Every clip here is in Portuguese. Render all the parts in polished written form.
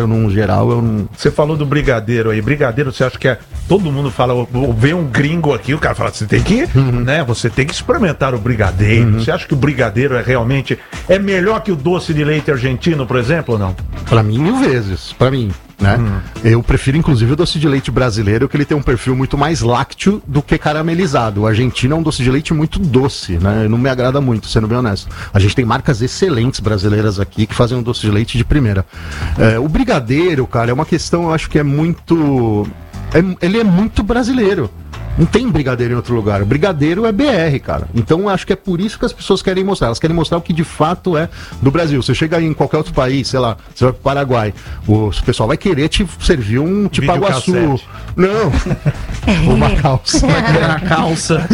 zero num geral, eu não... Você falou do brigadeiro aí. Brigadeiro, você acha que é... Todo mundo fala, vê um gringo aqui, o cara fala, você tem que, né? Você tem que experimentar o brigadeiro. Você acha que o brigadeiro é realmente... É melhor que o doce de leite argentino, por exemplo, ou não? Pra mim, 1000 vezes. Pra mim, né? Eu prefiro, inclusive, o doce de leite brasileiro, que ele tem um perfil muito mais lácteo do que caramelizado. O argentino é um doce de leite muito doce, né? Não me agrada muito, sendo bem honesto. A gente tem marcas excelentes brasileiras aqui que fazem um doce de leite de primeira. O brigadeiro, cara, é uma questão, eu acho que é muito... Ele é muito brasileiro. Não tem brigadeiro em outro lugar. O brigadeiro é BR, cara. Então eu acho que é por isso que as pessoas querem mostrar. Elas querem mostrar o que de fato é do Brasil. Você chega aí em qualquer outro país, sei lá, você vai pro Paraguai, o pessoal vai querer te servir um Tipaguaçu. Não. Uma calça. Uma calça.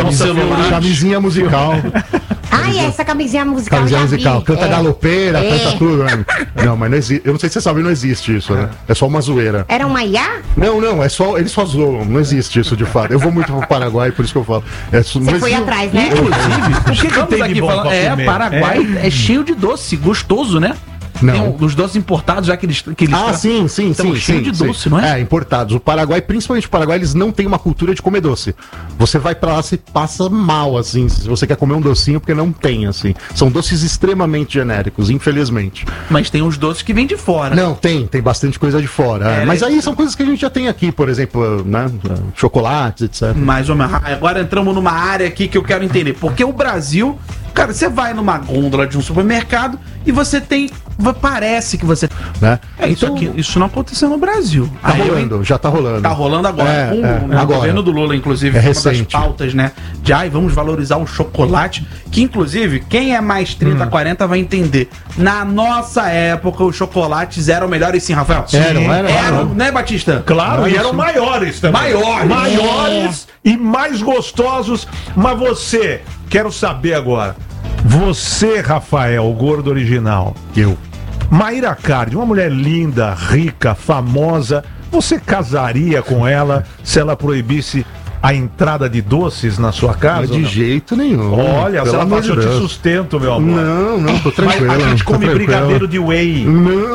Camisinha musical. Ai, essa camisinha musical. Camisinha musical. Canta galopeira, É. canta tudo. Né? Não, mas não existe. Eu não sei se você sabe, não existe isso, né? É só uma zoeira. Era uma IA? Não, é só. Eles só zoam. Não existe isso de fato. Eu vou muito pro Paraguai, por isso que eu falo. Você foi atrás, né? Inclusive, O que tem de bom pra comer? Paraguai é cheio de doce, gostoso, né? Não. Tem os doces importados, já que eles Sim, Estão cheios de doce, não é? É, importados. O Paraguai, principalmente o Paraguai, eles não têm uma cultura de comer doce. Você vai pra lá, você passa mal, assim, se você quer comer um docinho, porque não tem, assim. São doces extremamente genéricos, infelizmente. Mas tem os doces que vêm de fora. Não, tem bastante coisa de fora. Mas aí são coisas que a gente já tem aqui, por exemplo, né? Chocolates, etc. Mais ou menos. Agora entramos numa área aqui que eu quero entender. Porque o Brasil, cara, você vai numa gôndola de um supermercado e você tem. Parece que você. Né? Isso não aconteceu no Brasil. Tá rolando, já tá rolando. Tá rolando agora. No agora. governo do Lula, inclusive, É uma das recente. pautas, né? De vamos valorizar o chocolate. Que, inclusive, quem é mais 30, 40 vai entender. Na nossa época, os chocolates eram melhores, sim, Rafael. Eram, né, Batista? Claro, e eram maiores também. Maiores e mais gostosos. Mas você, quero saber agora. Você, Rafael, o gordo original. Eu. Mayra Card, uma mulher linda, rica, famosa. Você casaria com ela se ela proibisse a entrada de doces na sua casa? Mas de jeito nenhum. Olha, se ela faz, eu te sustento, meu amor. Não, tô tranquilo. Mas a gente come brigadeiro de whey.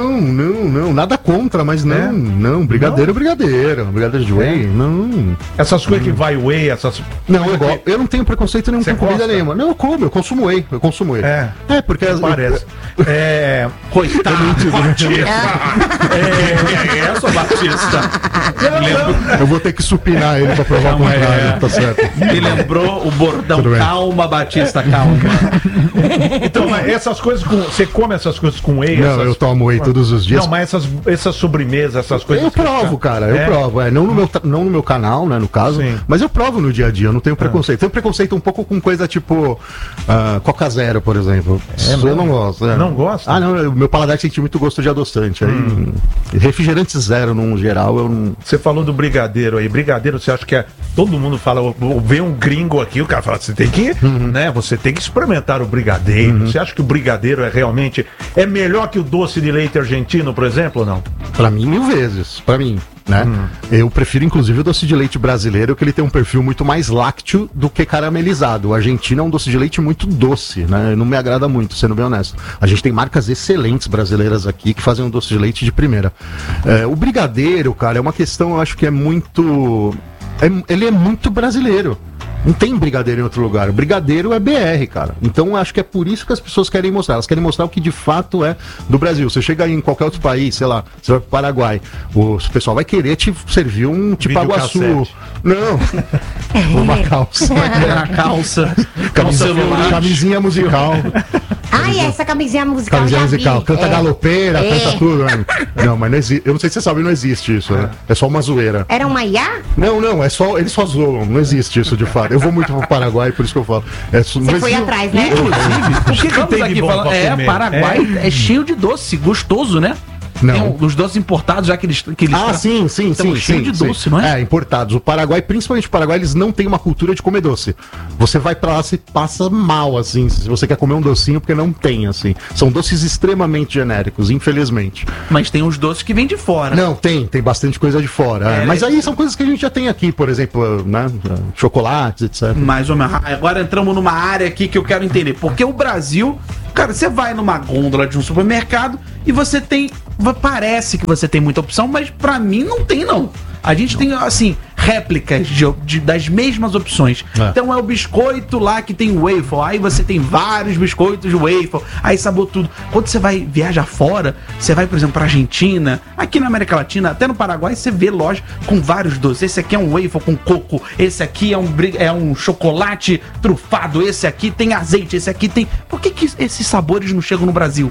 Não, nada contra, mas não, brigadeiro é brigadeiro. Brigadeiro de whey, não. Essas coisas que vai whey, essas... Não, eu não tenho preconceito nenhum Você com comida gosta? nenhuma. Não, eu consumo whey. Porque... Parece. Coitado, Batista. Batista. Eu vou ter que supinar ele pra provar o contrário, tá certo. Me lembrou o bordão. Tudo bem. Calma, Batista, calma. Então, mas essas coisas com... Você come essas coisas com whey? Não, eu tomo whey todos os dias. Não, mas essas sobremesas, essas coisas... Eu provo, cara, eu provo. Não no meu canal, né, no caso, Sim. mas eu provo no dia a dia, eu não tenho preconceito. Tenho preconceito um pouco com coisa tipo Coca Zero, por exemplo. Eu não gosto. Não gosta? Ah, não, meu paladar sente muito gosto de adoçante. Aí, refrigerante zero, num geral, eu não... Você falou do brigadeiro aí. Brigadeiro, você acha que é... Todo mundo fala, vê um gringo aqui, o cara fala, você tem que, né? Você tem que experimentar o brigadeiro. Você acha que o brigadeiro é realmente... É melhor que o doce de leite argentino, por exemplo, ou não? Pra mim, 1000 vezes. Pra mim, né? Eu prefiro, inclusive, o doce de leite brasileiro, que ele tem um perfil muito mais lácteo do que caramelizado. O argentino é um doce de leite muito doce, né? Não me agrada muito, sendo bem honesto. A gente tem marcas excelentes brasileiras aqui que fazem um doce de leite de primeira. O brigadeiro, cara, é uma questão, eu acho que é muito... Ele é muito brasileiro. Não tem brigadeiro em outro lugar. O brigadeiro é BR, cara. Então eu acho que é por isso que as pessoas querem mostrar. Elas querem mostrar o que de fato é do Brasil. Você chega aí em qualquer outro país, sei lá, você vai pro Paraguai, o pessoal vai querer te servir um Tipaguaçu. Não. Uma calça. Uma calça. Camisinha musical. Ai, essa camisinha musical. Camisinha já musical. vi. Canta galopeira, canta tudo. Né? Não, mas não existe. Eu não sei se você sabe, não existe isso, né? É só uma zoeira. Era uma IA? Não, é só. Eles só zoam. Não existe isso de fato. Eu vou muito pro Paraguai, por isso que eu falo. Você foi atrás, né? Inclusive, que tem de bom pra comer? Paraguai é cheio de doce, gostoso, né? Não. Tem os doces importados, já que eles Sim. estão cheios de doce, não é? Importados. O Paraguai, principalmente o Paraguai, eles não têm uma cultura de comer doce. Você vai pra lá, você passa mal, assim, se você quer comer um docinho, porque não tem, assim. São doces extremamente genéricos, infelizmente. Mas tem os doces que vêm de fora. Não, tem bastante coisa de fora. Mas aí são coisas que a gente já tem aqui, por exemplo, né? Chocolates, etc. Mais ou menos. Agora entramos numa área aqui que eu quero entender. Porque o Brasil, cara, você vai numa gôndola de um supermercado e você tem. parece que você tem muita opção, mas pra mim não tem, não. A gente tem, assim, réplicas das mesmas opções. Então é o biscoito lá que tem waffle, aí você tem vários biscoitos waffle, aí sabor tudo. Quando você vai viajar fora, você vai, por exemplo, pra Argentina, aqui na América Latina, até no Paraguai, você vê loja com vários doces. Esse aqui é um waffle com coco, esse aqui é um chocolate trufado, esse aqui tem azeite, esse aqui tem... Por que esses sabores não chegam no Brasil?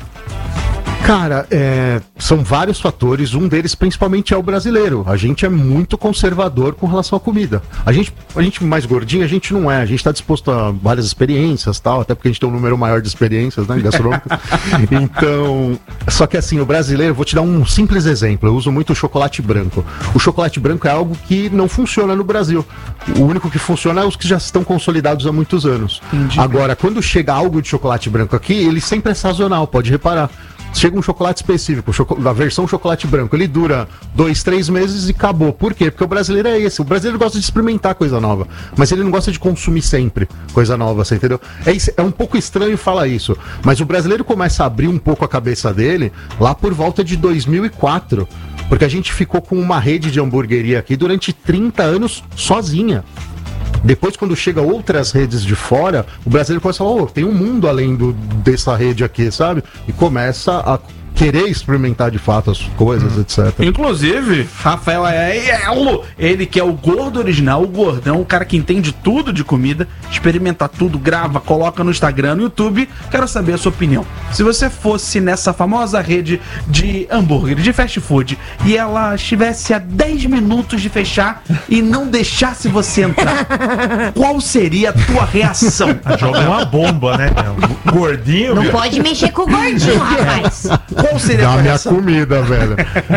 Cara, são vários fatores, um deles principalmente é o brasileiro. A gente é muito conservador com relação à comida. A gente mais gordinho, a gente não é. A gente está disposto a várias experiências, tal, até porque a gente tem um número maior de experiências, né, gastronômicas. Então, só que assim, o brasileiro, vou te dar um simples exemplo. Eu uso muito o chocolate branco. O chocolate branco é algo que não funciona no Brasil. O único que funciona é os que já estão consolidados há muitos anos. Entendi. Agora, quando chega algo de chocolate branco aqui, ele sempre é sazonal, pode reparar. Chega um chocolate específico, a versão chocolate branco, ele dura 2, 3 meses e acabou. Por quê? Porque o brasileiro é esse. O brasileiro gosta de experimentar coisa nova, mas ele não gosta de consumir sempre coisa nova, você entendeu? É um pouco estranho falar isso, mas o brasileiro começa a abrir um pouco a cabeça dele lá por volta de 2004, porque a gente ficou com uma rede de hamburgueria aqui durante 30 anos sozinha. Depois, quando chega outras redes de fora, o brasileiro começa a falar, tem um mundo além dessa rede aqui, sabe? E começa a querer experimentar de fato as coisas, etc. Inclusive, Rafael Aiello, ele que é o gordo original, o gordão, o cara que entende tudo de comida, experimenta tudo, grava, coloca no Instagram, no YouTube. Quero saber a sua opinião. Se você fosse nessa famosa rede de hambúrguer, de fast food, e ela estivesse a 10 minutos de fechar e não deixasse você entrar, qual seria a tua reação? Joga uma bomba, né? Gordinho. Não pode mexer com o gordinho, rapaz. Qual seria a Da tua minha reação? comida, velho.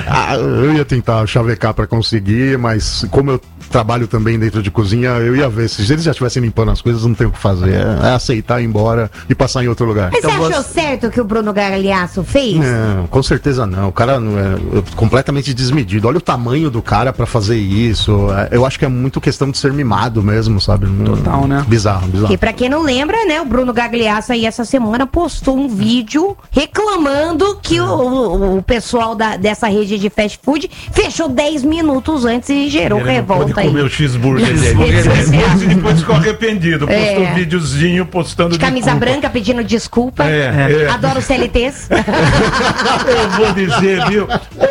Eu ia tentar chavecar pra conseguir, mas como eu trabalho também dentro de cozinha, eu ia ver. Se eles já estivessem limpando as coisas, não tem o que fazer. É aceitar ir embora e passar em outro lugar. Mas Então você achou certo o que o Bruno Gagliasso fez? Não, com certeza não. O cara não é completamente desmedido. Olha o tamanho do cara pra fazer isso. Eu acho que é muito questão de ser mimado mesmo, sabe? Total, né? Bizarro. E pra quem não lembra, né, o Bruno Gagliasso aí essa semana postou um vídeo reclamando que o pessoal dessa rede de fast food fechou 10 minutos antes e gerou Ele não revolta pôde aí. comer o cheeseburger dele. Redes sociais. E depois ficou arrependido. Postou um videozinho postando De camisa desculpa. branca pedindo desculpa. Adoro CLTs. Eu vou dizer, viu?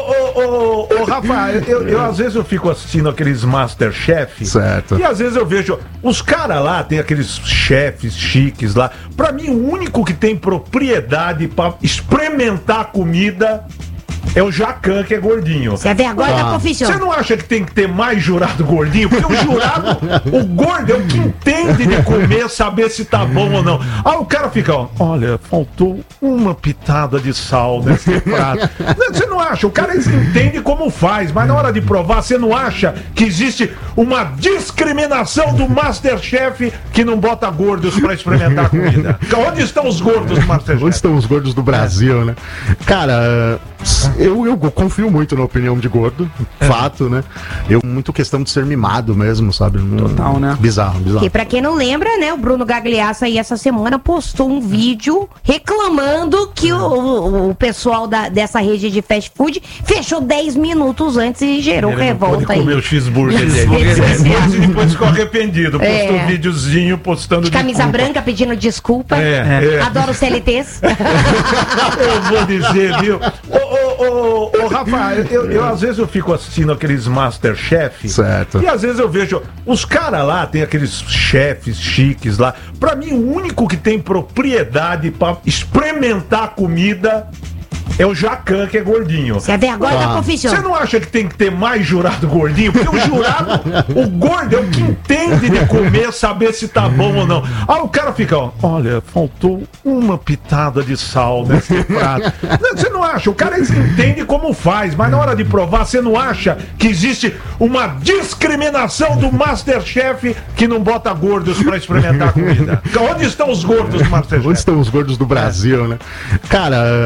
Ô, Rafa, eu às vezes eu fico assistindo aqueles Masterchef. Certo. E às vezes eu vejo os caras lá, tem aqueles chefes chiques lá. Pra mim, o único que tem propriedade pra experimentar comida é o Jacan, que é gordinho. Você é vergonha da profissão. Você não acha que tem que ter mais jurado gordinho? Porque o jurado, o gordo é o que entende de comer, saber se tá bom ou não. Aí o cara fica, ó, olha, faltou uma pitada de sal nesse prato. Você não acha? O cara entende como faz, mas na hora de provar, você não acha que existe uma discriminação do Masterchef que não bota gordos pra experimentar a comida? Onde estão os gordos do Masterchef? Onde estão os gordos do Brasil, né? Cara, eu confio muito na opinião de gordo, fato, né? Muito questão de ser mimado mesmo, sabe? Total, né? Bizarro. E pra quem não lembra, né, o Bruno Gagliasso aí essa semana postou um vídeo reclamando que o pessoal dessa rede de fast food fechou 10 minutos antes e gerou Ele não revolta pôde aí. comer o cheeseburger dele. E depois ficou arrependido. Postou um videozinho postando De camisa desculpa. branca pedindo desculpa. Adoro CLTs. Eu vou dizer, viu? Ô, Rafa, eu às vezes eu fico assistindo aqueles Masterchef. Certo. E às vezes eu vejo os caras lá, tem aqueles chefes chiques lá. Pra mim, o único que tem propriedade pra experimentar comida é o Jacan, que é gordinho. Você é vergonha da profissão. Você não acha que tem que ter mais jurado gordinho? Porque o jurado, o gordo é o que entende de comer, saber se tá bom ou não. Aí o cara fica, ó, olha, faltou uma pitada de sal nesse prato. Você não acha? O cara entende como faz, mas na hora de provar, você não acha que existe uma discriminação do Masterchef que não bota gordos pra experimentar a comida? Onde estão os gordos do Masterchef? Onde estão os gordos do Brasil, né? Cara,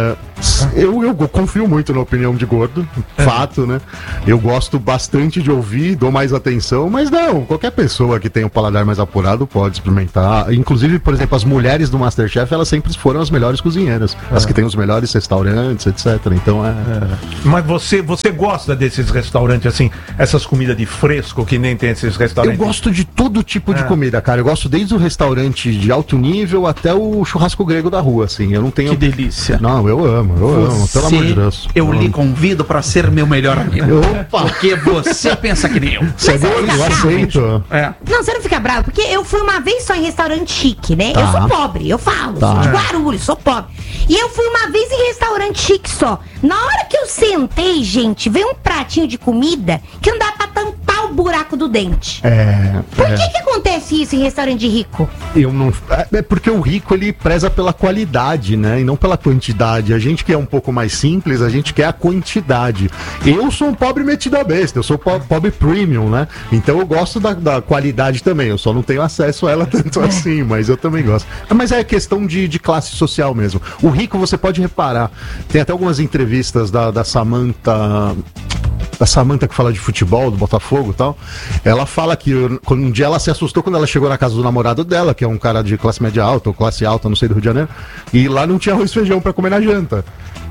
Eu confio muito na opinião de gordo, fato, né? Eu gosto bastante de ouvir, dou mais atenção, mas não, qualquer pessoa que tenha um paladar mais apurado pode experimentar. Inclusive, por exemplo, as mulheres do MasterChef, elas sempre foram as melhores cozinheiras, as que têm os melhores restaurantes, etc. Então Mas você gosta desses restaurantes, assim, essas comidas de fresco que nem tem esses Eu restaurantes? gosto de todo tipo de comida, cara. Eu gosto desde o restaurante de alto nível até o churrasco grego da rua, assim. Eu não tenho... Que delícia. Não, eu amo, pelo amor de Deus. Eu lhe convido pra ser meu melhor amigo. Opa! Porque você pensa que nem eu. Eu aceito. É. Não, você não fica bravo, porque eu fui uma vez só em restaurante chique, né? Tá. Eu sou pobre, eu falo, Tá. sou de Guarulhos, sou pobre. E eu fui uma vez em restaurante chique só. Na hora que eu sentei, gente, veio um pratinho de comida que não dá pra tampar o buraco do dente. Por que acontece isso em restaurante rico? Eu não. É porque o rico ele preza pela qualidade, né? E não pela quantidade. A gente que é um pouco mais simples, a gente quer a quantidade. Eu sou um pobre metido a besta, eu sou pobre premium, né? Então eu gosto da qualidade também. Eu só não tenho acesso a ela tanto assim, mas eu também gosto. Mas é questão de classe social mesmo. O rico, você pode reparar. Tem até algumas entrevistas da Samantha. Da Samantha que fala de futebol, do Botafogo e tal. Ela fala que um dia ela se assustou quando ela chegou na casa do namorado dela, que é um cara de classe média alta ou classe alta, não sei, do Rio de Janeiro, e lá não tinha arroz e feijão pra comer na janta.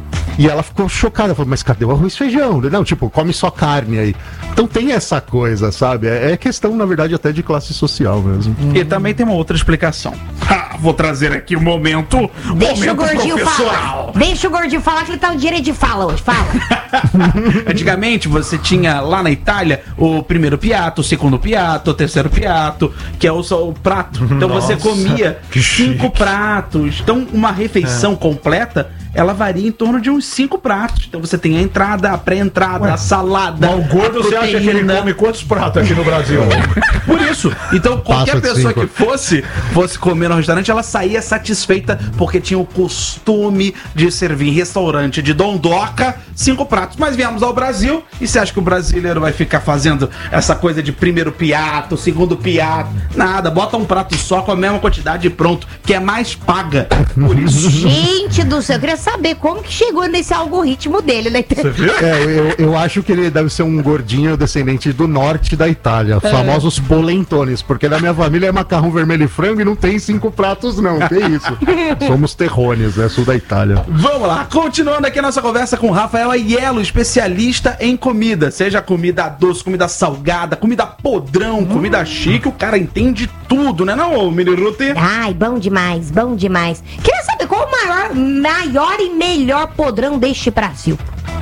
E ela ficou chocada, falou, mas cadê o arroz e feijão? Não, tipo, come só carne aí. Então tem essa coisa, sabe? É questão, na verdade, até de classe social mesmo. E também tem uma outra explicação. Vou trazer aqui o momento. Deixa o momento gordinho professoral. falar. Deixa o gordinho falar que ele tá no direito de fala hoje. Fala. Antigamente você tinha lá na Itália o primeiro piatto, o segundo piatto, o terceiro piatto, que é o prato. Então você comia que 5 chique. pratos. Então uma refeição completa, ela varia em torno de uns 5 pratos. Então você tem a entrada, a pré-entrada, a salada. Mas o gordo, a você acha que ele proteína. come quantos pratos aqui no Brasil? Por isso. Então, qualquer Passa de pessoa 5. que fosse comer no restaurante, ela saía satisfeita porque tinha o costume de servir em restaurante de dondoca 5 pratos. Mas viemos ao Brasil e você acha que o brasileiro vai ficar fazendo essa coisa de primeiro piatto, segundo piatto? Nada, bota um prato só com a mesma quantidade e pronto, que é mais paga. Por isso. Gente do céu, eu queria saber como que chegou nesse algoritmo dele, né? Você viu? Eu acho que ele deve ser um gordinho descendente do norte da Itália, os famosos polentones, porque na minha família é macarrão vermelho e frango e não tem 5 pratos não, que isso. Somos terrones, né, sul da Itália. Vamos lá, continuando aqui a nossa conversa com o Rafael Aiello, especialista em comida, seja comida doce, comida salgada, comida podrão, comida chique, o cara entende tudo, né não, Mini Ruti? Ai, bom demais, bom demais. Queria saber qual o maior e melhor podrão deste Brasil.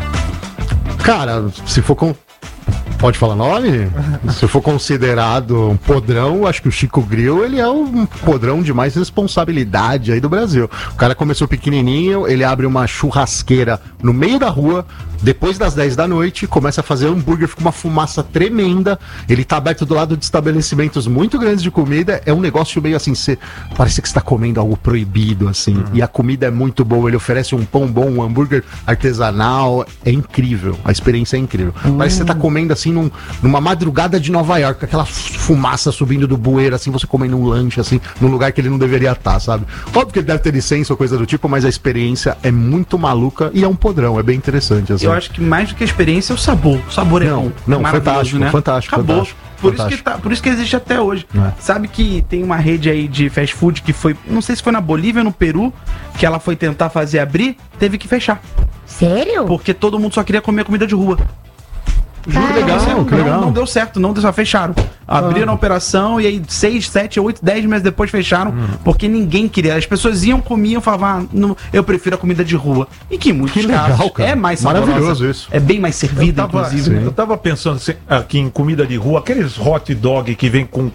Cara, se for Pode falar nome? Se for considerado um podrão, acho que o Chico Grill, ele é um podrão de mais responsabilidade aí do Brasil. O cara começou pequenininho, ele abre uma churrasqueira no meio da rua, depois das 10 da noite, começa a fazer hambúrguer, fica uma fumaça tremenda, ele tá aberto do lado de estabelecimentos muito grandes de comida, é um negócio meio assim, parece que você tá comendo algo proibido, assim, e a comida é muito boa, ele oferece um pão bom, um hambúrguer artesanal, é incrível, a experiência é incrível. Parece que você tá comendo assim, numa madrugada de Nova York, aquela fumaça subindo do bueiro, assim, você comendo um lanche, assim, num lugar que ele não deveria estar, sabe? Óbvio que ele deve ter licença ou coisa do tipo, mas a experiência é muito maluca e é um podrão, é bem interessante, assim. Eu acho que mais do que a experiência é o sabor. O sabor é bom. Não, Maravilhoso, fantástico, Acabou. fantástico. Por isso que existe até hoje. É. Sabe que tem uma rede aí de fast food que foi, não sei se foi na Bolívia ou no Peru, que ela foi tentar fazer abrir, teve que fechar. Sério? Porque todo mundo só queria comer comida de rua. Juro Ah, pra você, legal, que não, legal. não deu certo, não deu certo, fecharam. Abriram a operação e aí 6, 7, 8, 10 meses depois fecharam, porque ninguém queria. As pessoas iam, comiam, falavam, eu prefiro a comida de rua. E que em muitos Que legal, casos cara. é mais saborosa. Maravilhoso isso. É bem mais servida, inclusive. Eu tava pensando assim, aqui em comida de rua, aqueles hot dog que vem com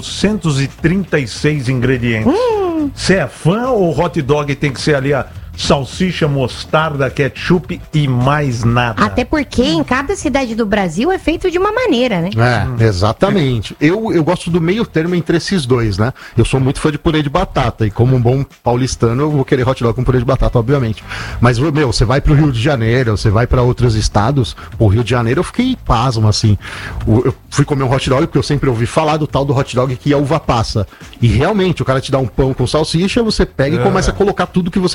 436 ingredientes. Você é fã ou hot dog tem que ser ali a salsicha, mostarda, ketchup e mais nada? Até porque em cada cidade do Brasil é feito de uma maneira, né? É, exatamente. Eu gosto do meio termo entre esses dois, né? Eu sou muito fã de purê de batata, e como um bom paulistano, eu vou querer hot dog com purê de batata, obviamente. Mas, meu, você vai pro Rio de Janeiro, você vai pra outros estados, o Rio de Janeiro eu fiquei pasmo, assim. Eu fui comer um hot dog, porque eu sempre ouvi falar do tal do hot dog que é uva passa. E realmente, o cara te dá um pão com salsicha, você pega e começa a colocar tudo que você quiser. Aí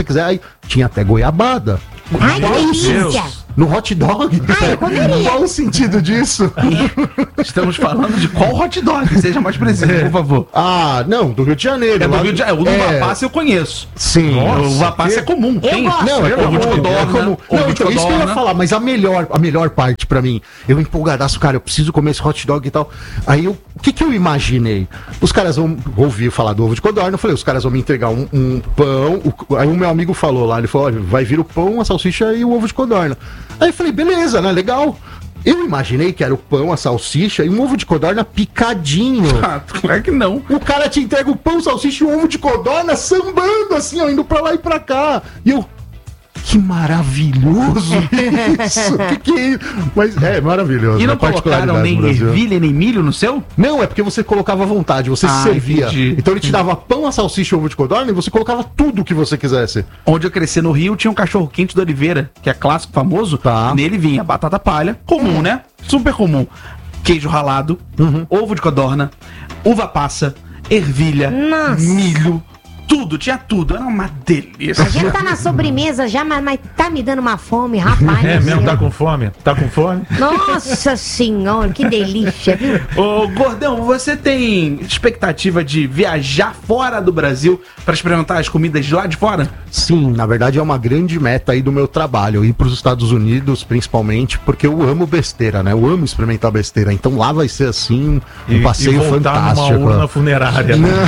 tinha até goiabada. Ai, que delícia! No hot dog? Ai, eu comeria. Qual o sentido disso? Estamos falando de qual hot dog? Seja mais preciso, por favor. Ah, não, do Rio de Janeiro. É do lá- Rio de Janeiro. O uva passa eu conheço. Sim. O uva passa é comum. Eu gosto. Não, é ovo de comum, codorna, é comum. ovo Não, de então, isso que eu ia codorna. falar, mas a melhor parte pra mim, eu empolgadaço, cara, eu preciso comer esse hot dog e tal. Aí o que eu imaginei? Os caras vão ouvir falar do ovo de codorna, eu falei, os caras vão me entregar um pão, aí o meu amigo falou lá, ele falou, olha, vai vir o pão, a salsicha e o ovo de codorna. Aí eu falei, beleza, né, legal. Eu imaginei que era o pão, a salsicha e um ovo de codorna picadinho. Ah, claro que não. O cara te entrega o pão, salsicha e o ovo de codorna sambando assim, ó, indo pra lá e pra cá. E eu... Que maravilhoso isso! Que é isso? Mas é maravilhoso. E não né? Particularidade colocaram nem do Brasil. ervilha nem milho no seu? Não, é porque você colocava à vontade, você se servia. entendi. Então ele te dava pão, a salsicha e ovo de codorna e você colocava tudo o que você quisesse. Onde eu cresci no Rio, tinha um cachorro quente do Oliveira, que é clássico, famoso. Tá. Nele vinha batata palha, comum, né? Super comum. Queijo ralado, ovo de codorna, uva passa, ervilha, Nossa. milho, tudo, tinha tudo. Era uma delícia. A gente tá na sobremesa já, mas tá me dando uma fome, rapaz. É do mesmo, céu. tá com fome? Tá com fome? Nossa senhora, que delícia, viu? Ô, Gordão, você tem expectativa de viajar fora do Brasil pra experimentar as comidas de lá de fora? Sim, na verdade é uma grande meta aí do meu trabalho, ir pros Estados Unidos, principalmente, porque eu amo besteira, né? Eu amo experimentar besteira. Então lá vai ser assim, um passeio e voltar fantástico. numa urna funerária. Né?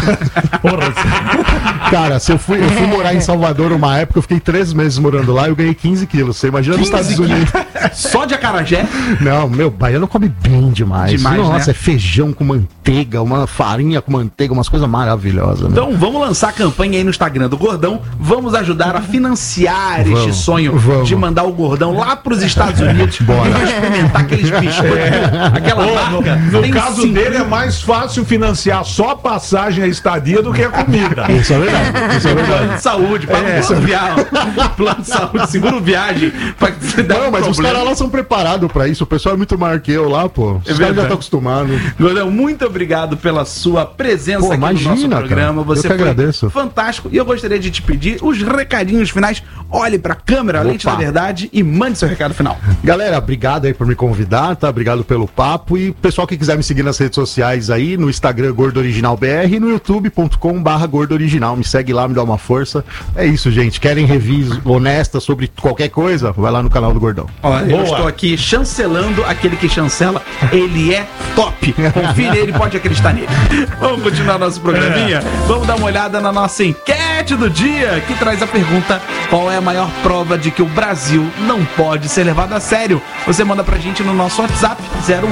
Porra, Cara, se eu fui morar em Salvador uma época, eu fiquei 3 meses morando lá e eu ganhei 15 quilos. Você imagina nos 15 Estados Unidos? Só de acarajé? Não, meu, baiano come bem demais. Demais, Nossa, né? é feijão com manteiga, uma farinha com manteiga, umas coisas maravilhosas. Né? Então vamos lançar a campanha aí no Instagram do Gordão. Vamos ajudar a financiar este Vamos, sonho vamos. de mandar o Gordão lá pros Estados Unidos. Bora. E experimentar aqueles biscoitos. Aquela marca. no tem caso 50. dele é mais fácil financiar só a passagem e a estadia do que a comida. Isso é verdade. Isso é verdade. Plano de saúde, paga um plano de viagem. Plano de saúde, seguro viagem. Pra que você dá Não, um mas os problema. caras lá são preparados pra isso. O pessoal é muito maior que eu lá, pô. Os caras já verdade. estão acostumados. Gordão, muito obrigado pela sua presença Pô, aqui no nosso imagina, programa. cara. Você Eu que foi agradeço. fantástico. E eu gostaria de te pedir os recadinhos finais. Olhe pra câmera, Opa. lente da verdade e mande seu recado final. Galera, obrigado aí por me convidar, tá? Obrigado pelo papo. E pessoal que quiser me seguir nas redes sociais aí, no Instagram Gordo Original BR e no youtube.com/Gordo Original. Me segue lá, me dá uma força. É isso, gente. Querem reviews honestas sobre qualquer coisa? Vai lá no canal do Gordão. Olha, eu Boa. estou aqui chancelando aquele que chancela. Ele é top. Confie nele, pode acreditar nele. Vamos continuar nosso programinha? Vamos dar uma olhada na nossa enquete do dia, que traz a pergunta: qual é a maior prova de que o Brasil não pode ser levado a sério? Você manda pra gente no nosso WhatsApp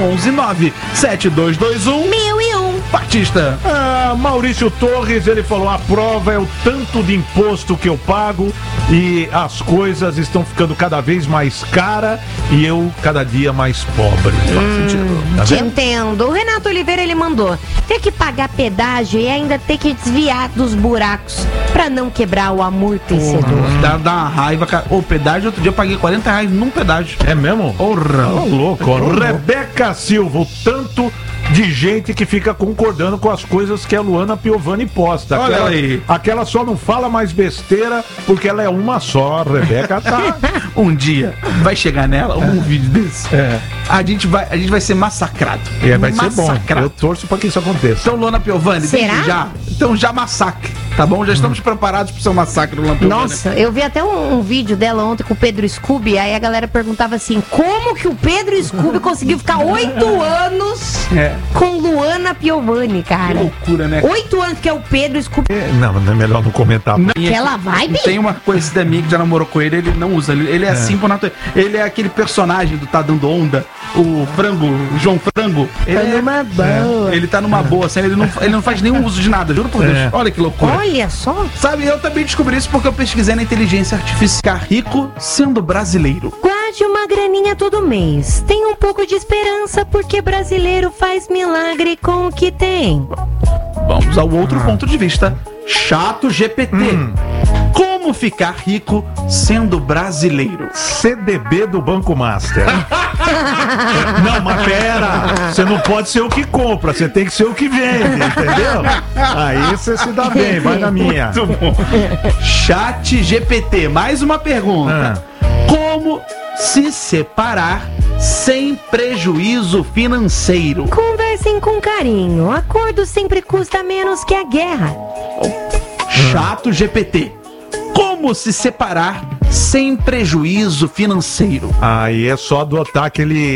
011-97221 1001. Batista. Maurício Torres, ele falou, a prova é o tanto de imposto que eu pago e as coisas estão ficando cada vez mais cara e eu cada dia mais pobre. Tá Te vendo? entendo. O Renato Oliveira, ele mandou ter que pagar pedágio e ainda ter que desviar dos buracos pra não quebrar o amortecedor. Dá uma raiva, cara. O pedágio, outro dia eu paguei R$40 num pedágio. É mesmo? Porra. Tá louco, ó. Rebeca Silva, o tanto de gente que fica concordando com as coisas que a Luana Piovani posta. Olha aí. Aquela só não fala mais besteira porque ela é uma só. A Rebeca tá. Um dia vai chegar nela um vídeo desse. É. A gente vai ser massacrado. Vai ser bom. Massacrado. Eu torço pra que isso aconteça. Então, Luana Piovani, Será? desde já. Então já massacre, tá bom? Já estamos preparados pro seu massacre, Luana Piovani. Nossa, eu vi até um vídeo dela ontem com o Pedro Scooby, aí a galera perguntava assim, como que o Pedro Scooby conseguiu ficar 8 anos É. com Luana Piovani, Que cara? loucura, né? 8 anos que é o Pedro Scooby. Não, é melhor não comentar. Aquela vibe? Tem uma conhecida minha que já namorou com ele, ele não usa. Ele é assim por natureza. Ele é aquele personagem do Tá Dando Onda, o Frango, o João Frango. Ele, Tá numa boa. ele tá numa boa, assim, ele não faz nenhum uso de nada, juro por Deus. É. Olha que loucura. Olha só. Sabe, eu também descobri isso porque eu pesquisei na inteligência artificial. Ficar rico sendo brasileiro. Guarde uma graninha todo mês. Tem um pouco de esperança porque brasileiro faz milagre com o que tem. Vamos ao outro ponto de vista. Chato GPT. Como Como ficar rico sendo brasileiro? CDB do Banco Master. Não, mas pera, você não pode ser o que compra, você tem que ser o que vende, entendeu? Aí você se dá bem, vai na minha. Muito bom. Chat GPT, mais uma pergunta. Como se separar sem prejuízo financeiro? Conversem com carinho. Acordo sempre custa menos que a guerra. Chato GPT. Como se separar sem prejuízo financeiro? Aí é só adotar aquele